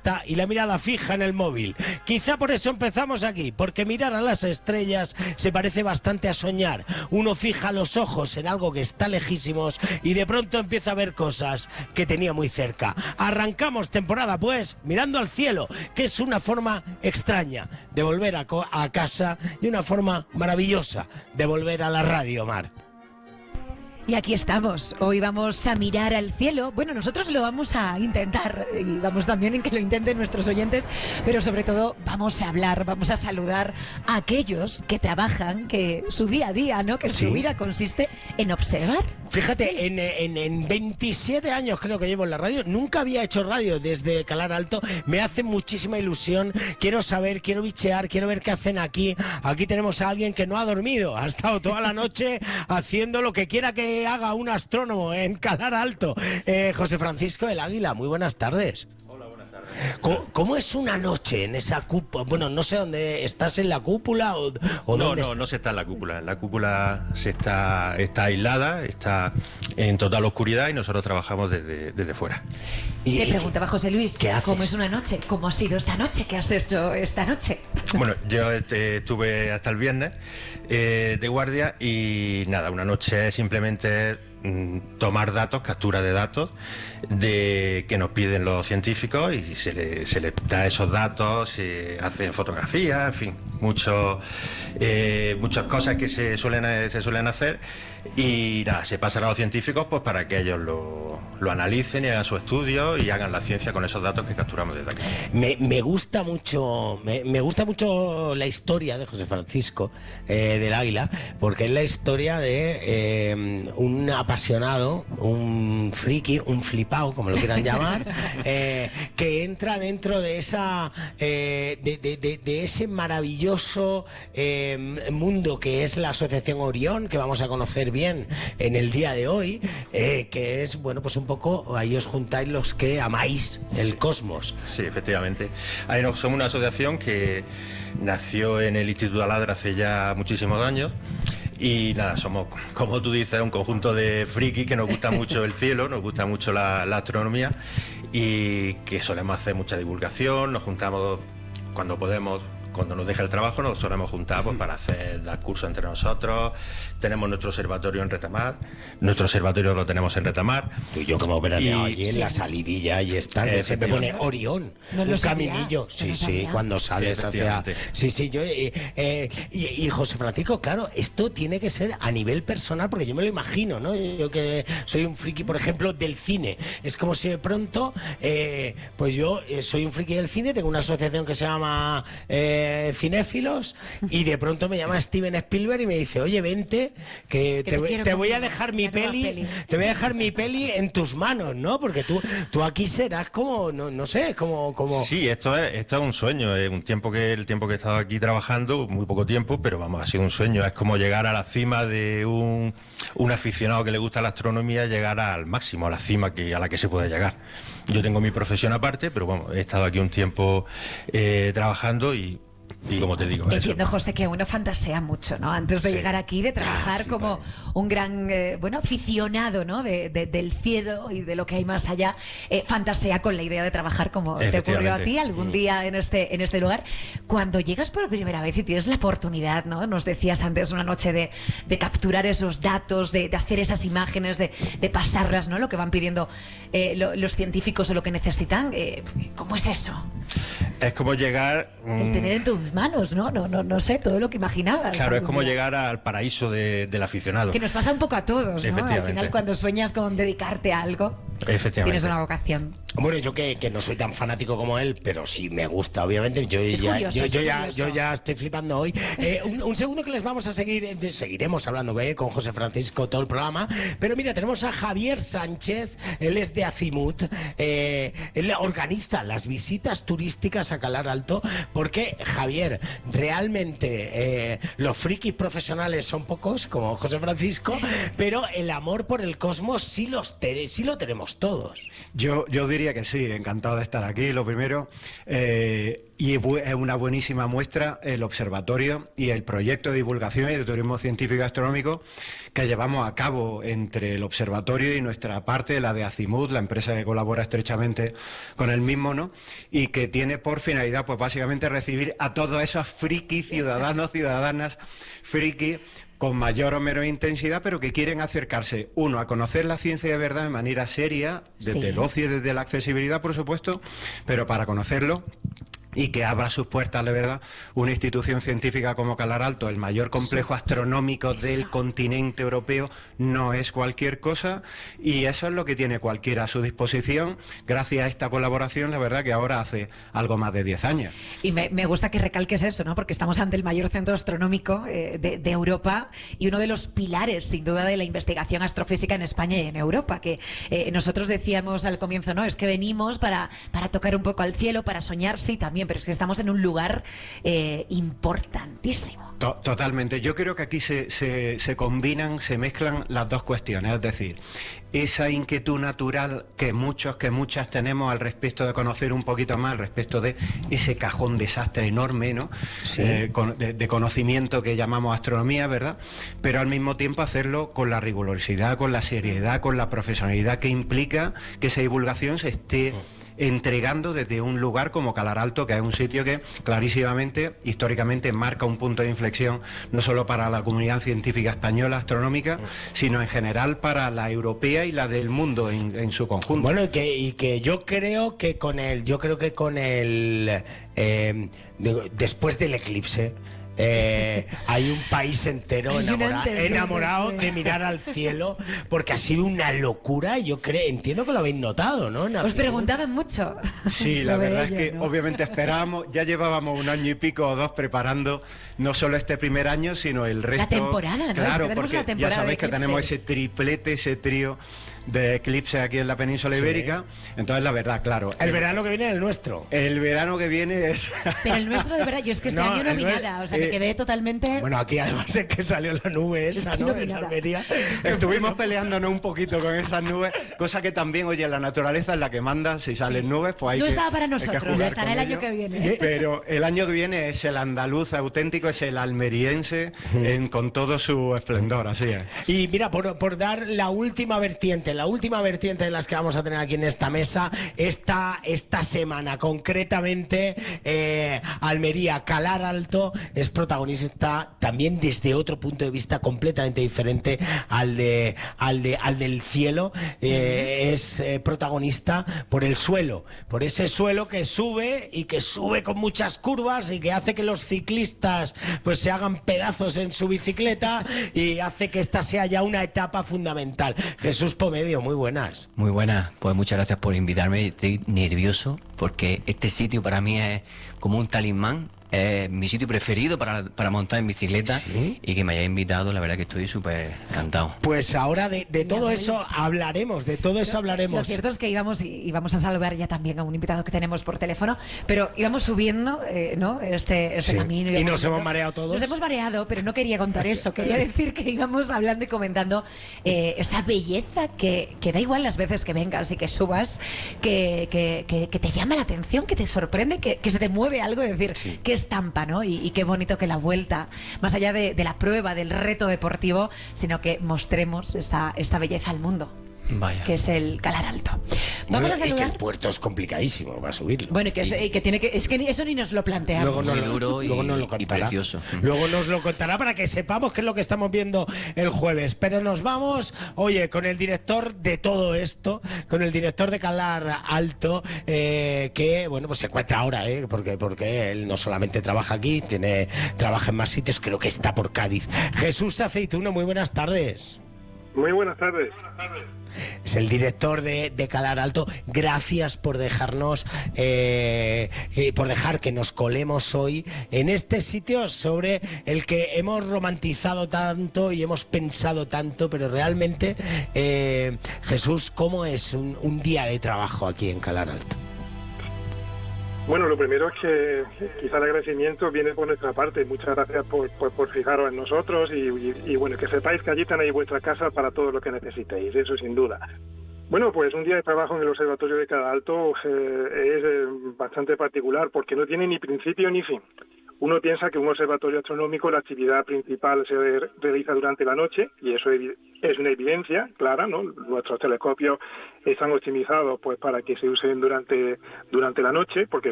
alta y la mirada fija en el móvil. Quizá por eso empezamos aquí, porque mirar a las estrellas se parece bastante a soñar. Uno fija los ojos en algo que está lejísimos y de pronto empieza a ver cosas que tenía muy cerca. Arrancamos temporada pues mirando al cielo, que es una forma extraña de volver a casa y una forma maravillosa de volver a la radio, Mar. Y aquí estamos, hoy vamos a mirar al cielo. Bueno, nosotros lo vamos a intentar y vamos también en que lo intenten nuestros oyentes, pero sobre todo vamos a hablar, vamos a saludar a aquellos que trabajan, que su día a día, ¿no? Que su vida consiste en observar. Fíjate, en 27 años creo que llevo en la radio, nunca había hecho radio desde Calar Alto, me hace muchísima ilusión, quiero saber, quiero bichear, quiero ver qué hacen aquí. Aquí tenemos a alguien que no ha dormido, ha estado toda la noche haciendo lo que quiera que haga un astrónomo en Calar Alto. José Francisco del Águila, muy buenas tardes. ¿Cómo es una noche en esa cúpula? Bueno, no sé dónde estás, en la cúpula o dónde no se está en la cúpula. La cúpula está aislada, está en total oscuridad y nosotros trabajamos desde fuera. Te preguntaba José Luis, ¿qué haces? ¿cómo es una noche? ¿Cómo ha sido esta noche? ¿Qué has hecho esta noche? Bueno, yo estuve hasta el viernes de guardia y nada, una noche es simplemente tomar datos, captura de datos que nos piden los científicos y se les da esos datos, se hacen fotografías, en fin, muchas cosas que se suelen hacer y nada, se pasan a los científicos pues para que ellos lo analicen y hagan su estudio y hagan la ciencia con esos datos que capturamos desde aquí. Me gusta mucho la historia de José Francisco del Águila, porque es la historia de un apasionado, un friki, un flipao, como lo quieran llamar, que entra dentro de esa de ese maravilloso mundo que es la Asociación Orión, que vamos a conocer bien en el día de hoy, que es, bueno, pues un poco, ahí os juntáis los que amáis el cosmos. Sí, efectivamente. Ahí somos una asociación que nació en el Instituto Aladra hace ya muchísimos años. Y nada, somos, como tú dices, un conjunto de frikis que nos gusta mucho el cielo, nos gusta mucho la astronomía y que solemos hacer mucha divulgación, nos juntamos cuando podemos. Cuando nos deja el trabajo nos solemos juntar pues, para dar cursos entre nosotros. Tenemos nuestro observatorio en Retamar. Nuestro observatorio lo tenemos en Retamar. Tú y yo como veraneo allí en la salidilla, ahí está, que se me pone Orión. No un caminillo. Sí, cuando sales hacia... Sí, yo... y José Francisco, claro, esto tiene que ser a nivel personal, porque yo me lo imagino, ¿no? Yo que soy un friki, por ejemplo, del cine. Es como si de pronto, pues yo soy un friki del cine, tengo una asociación que se llama... cinéfilos, y de pronto me llama Steven Spielberg y me dice, oye, vente, que te voy a dejar mi peli, te voy a dejar mi peli en tus manos, ¿no? Porque tú aquí serás como, no sé, como... Sí, esto es un sueño, es el tiempo que he estado aquí trabajando, muy poco tiempo, pero vamos, ha sido un sueño, es como llegar a la cima de un aficionado que le gusta la astronomía, llegar al máximo, a la cima a la que se puede llegar. Yo tengo mi profesión aparte, pero bueno, he estado aquí un tiempo trabajando y como te digo... Entiendo, José, que uno fantasea mucho, ¿no? Antes de llegar aquí, de trabajar como un gran, aficionado, ¿no? Del cielo y de lo que hay más allá, fantasea con la idea de trabajar como te ocurrió a ti algún día en este lugar. Cuando llegas por primera vez y tienes la oportunidad, ¿no? Nos decías antes, una noche de capturar esos datos, de hacer esas imágenes, de pasarlas, ¿no? Lo que van pidiendo los científicos o lo que necesitan. ¿Cómo es eso? Es como llegar... El tener en tus manos, ¿no? No sé, todo lo que imaginabas. Claro, es como llegar al paraíso del aficionado. Que nos pasa un poco a todos, ¿no? Al final, cuando sueñas con dedicarte a algo, tienes una vocación. Bueno, yo que no soy tan fanático como él, pero sí me gusta, obviamente. Yo ya estoy flipando hoy. Un segundo que les vamos a seguiremos hablando con José Francisco todo el programa. Pero mira, tenemos a Javier Sánchez, él es de Azimut. Él organiza las visitas turísticas a Calar Alto, porque Javier, realmente los frikis profesionales son pocos, como José Francisco, pero el amor por el cosmos sí lo tenemos somos todos. Yo diría que sí, encantado de estar aquí, lo primero. Y es una buenísima muestra el observatorio y el proyecto de divulgación y de turismo científico y astronómico que llevamos a cabo entre el observatorio y nuestra parte, la de Azimut, la empresa que colabora estrechamente con el mismo, ¿no? Y que tiene por finalidad, pues básicamente recibir a todos esos frikis ciudadanos, ciudadanas frikis con mayor o menor intensidad, pero que quieren acercarse, uno, a conocer la ciencia de verdad de manera seria, desde el ocio y desde la accesibilidad, por supuesto, pero para conocerlo y que abra sus puertas, de verdad, una institución científica como Calar Alto, el mayor complejo astronómico del continente europeo, no es cualquier cosa, y eso es lo que tiene cualquiera a su disposición, gracias a esta colaboración, la verdad que ahora hace algo más de 10 años. Y me gusta que recalques eso, ¿no? Porque estamos ante el mayor centro astronómico de Europa y uno de los pilares, sin duda, de la investigación astrofísica en España y en Europa, que nosotros decíamos al comienzo, no, es que venimos para tocar un poco al cielo, para soñar, sí, también, pero es que estamos en un lugar importantísimo. Totalmente. Yo creo que aquí se combinan, se mezclan las dos cuestiones, es decir, esa inquietud natural que muchos, que muchas tenemos al respecto de conocer un poquito más, al respecto de ese cajón desastre enorme, ¿no? Sí. De conocimiento que llamamos astronomía, ¿verdad? Pero al mismo tiempo hacerlo con la rigurosidad, con la seriedad, con la profesionalidad que implica que esa divulgación se esté entregando desde un lugar como Calar Alto, que es un sitio que clarísimamente, históricamente, marca un punto de inflexión, no solo para la comunidad científica española astronómica, sino en general para la europea y la del mundo en su conjunto. Bueno, y que yo creo que con el después del eclipse, hay un país entero enamorado de mirar al cielo, porque ha sido una locura. Yo entiendo que lo habéis notado, ¿no? Os preguntaban mucho. Sí, la verdad es que, ¿no? Obviamente esperábamos, ya llevábamos un año y pico o dos preparando no solo este primer año, sino el resto. La temporada, ¿no? Claro, es que porque ya sabéis que tenemos ese triplete, ese trío de eclipse aquí en la península ibérica. Entonces, la verdad, claro. El verano que viene es el nuestro. El verano que viene es... Pero el nuestro, de verdad, yo es que este año no vi nada, o sea, me quedé totalmente... Bueno, aquí además es que salió la nube esa, ¿no? En Almería. Estuvimos peleándonos un poquito con esas nubes, cosa que también, oye, la naturaleza es la que manda. Si salen nubes, pues hay no que... No estaba para nosotros, estará el año que viene. Pero el año que viene es el andaluz auténtico, es el almeriense, con todo su esplendor, así es. Y mira, por dar la última vertiente de las que vamos a tener aquí en esta mesa, esta semana concretamente, Almería, Calar Alto es protagonista también desde otro punto de vista completamente diferente al del cielo. Es protagonista por el suelo, por ese suelo que sube y que sube con muchas curvas y que hace que los ciclistas pues se hagan pedazos en su bicicleta y hace que esta sea ya una etapa fundamental. Jesús Pomedio, muy buenas. Muy buenas, pues muchas gracias por invitarme. Estoy nervioso porque este sitio para mí es como un talismán. Es mi sitio preferido para montar en bicicleta. ¿Sí? Y que me haya invitado, la verdad que estoy súper encantado. Pues ahora de todo eso hablaremos, Lo cierto es que íbamos a saludar ya también a un invitado que tenemos por teléfono, pero íbamos subiendo, ¿no? Este camino. Y nos hemos mareado todos. Nos hemos mareado, pero no quería contar eso. Quería decir que íbamos hablando y comentando esa belleza que da igual las veces que vengas y que subas, que te llama la atención, que te sorprende, que se te mueve algo, es decir, que estampa, ¿no? Y qué bonito que la vuelta, más allá de la prueba, del reto deportivo, sino que mostremos esta belleza al mundo. Vaya. Que es el Calar Alto. Vamos a saludar. Y que el puerto es complicadísimo para subirlo. Bueno, es que eso ni nos lo planteamos. Luego nos lo contará. Y precioso. Luego nos lo contará para que sepamos qué es lo que estamos viendo el jueves. Pero nos vamos, oye, con el director de todo esto, con el director de Calar Alto, que, bueno, pues se encuentra ahora, porque él no solamente trabaja aquí, trabaja en más sitios, creo que está por Cádiz. Jesús Aceituno, muy buenas tardes. Muy buenas tardes. Es el director de Calar Alto. Gracias por dejarnos, por dejar que nos colemos hoy en este sitio sobre el que hemos romantizado tanto y hemos pensado tanto, pero realmente, Jesús, ¿cómo es un día de trabajo aquí en Calar Alto? Bueno, lo primero es que quizá el agradecimiento viene por nuestra parte. Muchas gracias por fijaros en nosotros y bueno, que sepáis que allí tenéis vuestra casa para todo lo que necesitéis, eso sin duda. Bueno, pues un día de trabajo en el Observatorio de Cadalto es bastante particular porque no tiene ni principio ni fin. Uno piensa que un observatorio astronómico, la actividad principal se realiza durante la noche, y eso es una evidencia clara, ¿no? Nuestros telescopios están optimizados pues para que se usen durante la noche, porque